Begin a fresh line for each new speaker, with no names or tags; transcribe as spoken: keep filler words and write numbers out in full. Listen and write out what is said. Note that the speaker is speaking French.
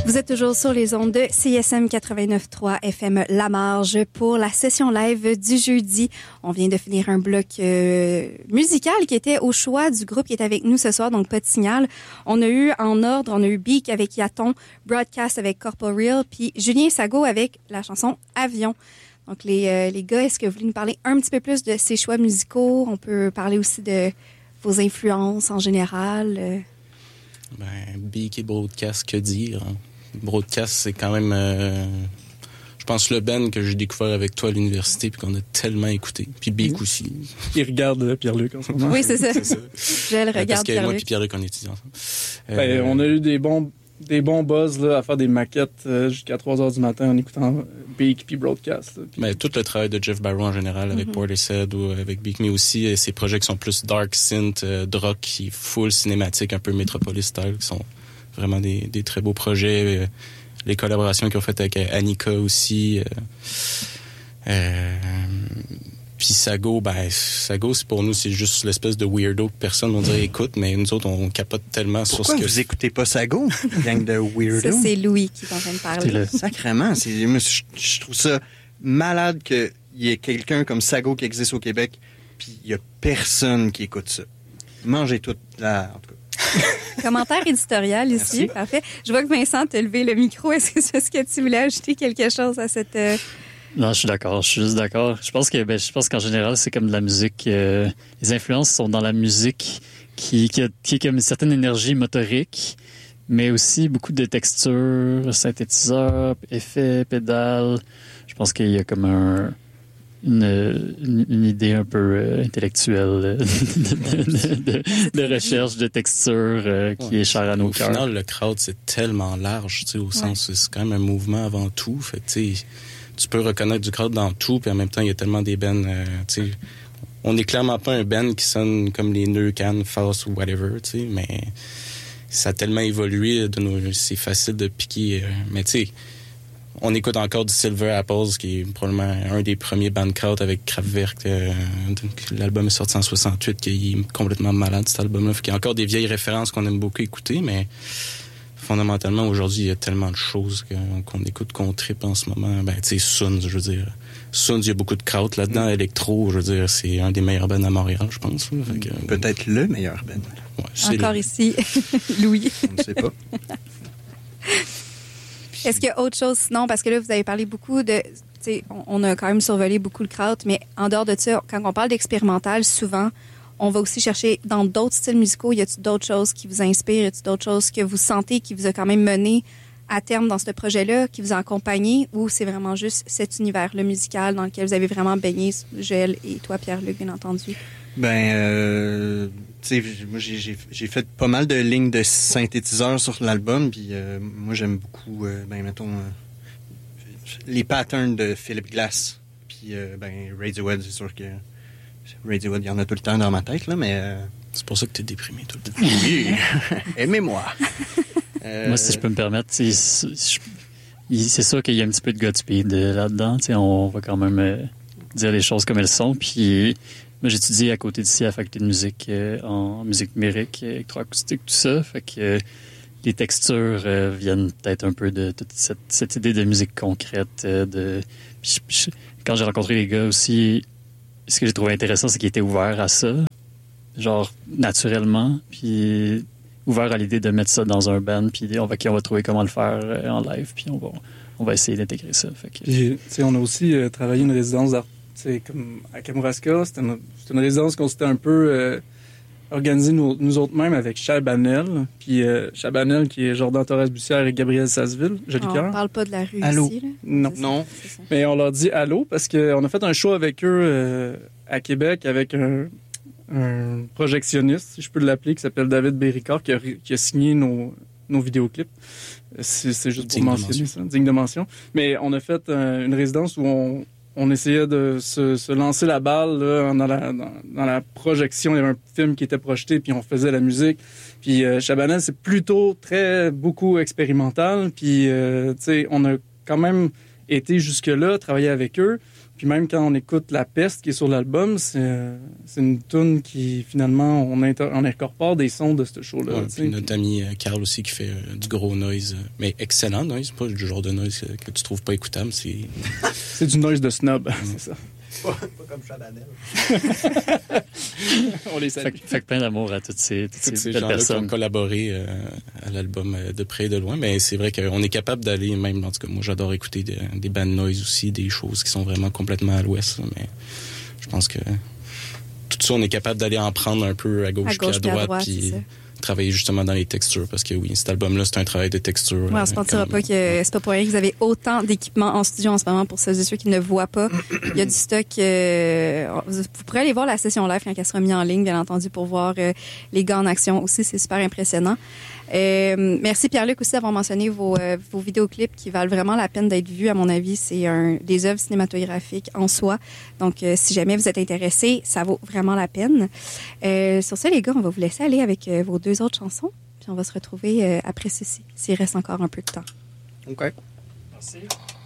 Vous êtes toujours sur les ondes de C I S M quatre-vingt-neuf point trois F M La Marge pour la session live du jeudi. On vient de finir un bloc euh, musical qui était au choix du groupe qui est avec nous ce soir, donc pas de signal. On a eu en ordre, on a eu Beak avec Yaton, Broadcast avec Corporeal, puis Julien Sago avec la chanson Avion. Donc les, euh, les gars, est-ce que vous voulez nous parler un petit peu plus de ces choix musicaux? On peut parler aussi de vos influences en général. Euh...
Ben, Beak et Broadcast, que dire? Hein? Broadcast, c'est quand même, euh, je pense, le band que j'ai découvert avec toi à l'université puis qu'on a tellement écouté. Puis Beak mmh. aussi.
Il regarde euh, Pierre-Luc en ce moment.
Oui, c'est ça.
c'est ça.
Je le regarde,
Parce que
Pierre-Luc.
moi et Pierre-Luc, on étudie ensemble.
Euh, ben, on a eu des bons, des bons buzz là, à faire des maquettes euh, jusqu'à trois heures du matin en écoutant Beak puis Broadcast. Là, puis...
Ben, tout le travail de Jeff Barrow en général avec mm-hmm. Portishead ou avec Beak, mais aussi euh, ses projets qui sont plus dark synth, euh, de rock, qui full cinématique, un peu Metropolis style, qui sont vraiment des, des très beaux projets. Euh, les collaborations qu'ils ont faites avec Annika aussi. Euh, euh, puis Sago, ben, Sago, c'est pour nous, c'est juste l'espèce de weirdo que personne, on dirait, écoute, mais nous autres, on capote tellement
Pourquoi
sur ce que...
Pourquoi vous écoutez pas Sago, gang de weirdo?
Ça, c'est Louis qui est en train de parler.
Le... Sacrément, c'est, je, je trouve ça malade qu'il y ait quelqu'un comme Sago qui existe au Québec, puis il y a personne qui écoute ça. Mangez tout là, en tout cas.
Commentaire éditorial ici, Merci. Parfait. Je vois que Vincent t'a levé le micro. Est-ce que c'est ce que tu voulais ajouter quelque chose à cette... Euh...
Non, je suis d'accord. Je suis juste d'accord. Je pense que, ben, je pense qu'en général, c'est comme de la musique. Euh, les influences sont dans la musique qui, qui, a, qui a comme une certaine énergie motorique, mais aussi beaucoup de textures, synthétiseurs, effets, pédales. Je pense qu'il y a comme un... Une, une, une idée un peu euh, intellectuelle de, de, de, de recherche de texture euh, qui ouais, est chère à nos cœurs.
Au final, le crowd, c'est tellement large, tu sais, au ouais. sens où c'est quand même un mouvement avant tout. Fait que, tu sais, tu peux reconnaître du crowd dans tout, puis en même temps, il y a tellement des bands, euh, tu sais, on n'est clairement pas un band qui sonne comme les Neucan, Faust ou whatever, tu sais, mais ça a tellement évolué, de nos, c'est facile de piquer, euh, mais tu sais, on écoute encore du Silver Apples, qui est probablement un des premiers Bandcamp avec Kraftwerk. Euh, l'album est sorti en soixante-huit, qui est complètement malade, cet album-là. Il y a encore des vieilles références qu'on aime beaucoup écouter, mais fondamentalement, aujourd'hui, il y a tellement de choses qu'on, qu'on écoute, qu'on trippe en ce moment. Ben, tu sais, Suns, je veux dire. Suns, il y a beaucoup de crowd là-dedans. Mm. Electro, je veux dire, c'est un des meilleurs bands à Montréal, je pense. Là. Fait que,
peut-être le meilleur band.
Ouais, c'est encore le... ici, Louis.
On ne sait pas.
Est-ce qu'il y a autre chose sinon? Parce que là, vous avez parlé beaucoup de... On, on a quand même survolé beaucoup le crowd, mais en dehors de ça, quand on parle d'expérimental, souvent, on va aussi chercher dans d'autres styles musicaux. Y a-t-il d'autres choses qui vous inspirent? Y a-t-il d'autres choses que vous sentez qui vous a quand même mené à terme dans ce projet-là, qui vous a accompagné? Ou c'est vraiment juste cet univers-là musical dans lequel vous avez vraiment baigné, Joël et toi, Pierre-Luc, bien entendu?
Ben, euh, tu sais, moi, j'ai, j'ai, j'ai fait pas mal de lignes de synthétiseurs sur l'album, puis euh, moi, j'aime beaucoup, euh, ben, mettons, euh, les patterns de Philip Glass, puis, euh, ben, Radiohead, c'est sûr que Radiohead, il y en a tout le temps dans ma tête, là, mais... Euh...
C'est pour ça que t'es déprimé tout le temps.
Oui, aimez-moi.
euh... Moi, si je peux me permettre, c'est, c'est, c'est sûr qu'il y a un petit peu de Godspeed là-dedans, tu sais, on va quand même euh, dire les choses comme elles sont, puis... Moi, j'étudie à côté d'ici à la faculté de musique euh, en musique numérique, électroacoustique, tout ça. Fait que euh, les textures euh, viennent peut-être un peu de toute cette, cette idée de musique concrète. Euh, de... Puis, puis, quand j'ai rencontré les gars aussi, ce que j'ai trouvé intéressant, c'est qu'ils étaient ouverts à ça, genre naturellement, puis ouverts à l'idée de mettre ça dans un band, puis on va, on va trouver comment le faire euh, en live, puis on va, on va essayer d'intégrer ça. Fait que...
Puis, on a aussi euh, travaillé une résidence d'art. C'est comme à Kamouraska, c'était une, c'était une résidence qu'on s'était un peu euh, organisée nous, nous autres mêmes avec Chabanel, puis euh, Chabanel qui est Jordan Torres-Bussière et Gabriel Sasseville, joli cœur.
On parle pas de la rue
allô.
Ici, là.
Non,
c'est
non.
Ça,
mais on leur dit allô parce qu'on a fait un show avec eux euh, à Québec avec un, un projectionniste, si je peux l'appeler, qui s'appelle David Béricard, qui a, qui a signé nos, nos vidéoclips. C'est, c'est juste
digne
pour mentionner ça, digne de mention. Mais on a fait euh, une résidence où on On essayait de se, se lancer la balle là, dans, la, dans, dans la projection. Il y avait un film qui était projeté, puis on faisait la musique. Puis euh, Chabanel, c'est plutôt très, beaucoup expérimental. Puis, euh, tu sais, on a quand même été jusque-là, travaillé avec eux. Puis même quand on écoute La Peste qui est sur l'album, c'est, euh, c'est une tune qui, finalement, on, inter- on incorpore des sons de ce show-là.
Ouais, puis notre ami euh, Carl aussi qui fait euh, du gros noise, euh, mais excellent noise, pas du genre de noise que, que tu trouves pas écoutable. C'est,
c'est du noise de snob, c'est ça.
Pas, pas comme Chabanel.
On les salue.
Fait, fait que plein d'amour à toutes ces, toutes
Tous
ces,
ces
belles
gens-là
personnes.
qui ont collaboré euh, à l'album euh, de près et de loin. Mais c'est vrai qu'on est capable d'aller, même, en tout cas, moi, j'adore écouter des, des bands noise aussi, des choses qui sont vraiment complètement à l'ouest. Là, mais je pense que tout ça, on est capable d'aller en prendre un peu à gauche,
À gauche
puis à droite,
droite,
puis travailler justement dans les textures. Parce que oui, cet album-là, c'est un travail de texture.
Ouais, on se mentira
euh,
pas que c'est pas pour rien que vous avez autant d'équipements en studio en ce moment pour ceux et ceux qui ne voient pas. Il y a du stock. Euh, vous pourrez aller voir la session live quand elle sera mise en ligne, bien entendu, pour voir euh, les gars en action aussi. C'est super impressionnant. Euh, merci Pierre-Luc aussi d'avoir mentionné vos, euh, vos vidéoclips qui valent vraiment la peine d'être vus. À mon avis, c'est un, des œuvres cinématographiques en soi. Donc, euh, si jamais vous êtes intéressés, ça vaut vraiment la peine. Euh, sur ça, les gars, on va vous laisser aller avec euh, vos deux autres chansons. Puis on va se retrouver euh, après ceci, s'il reste encore un peu de temps.
OK.
Merci.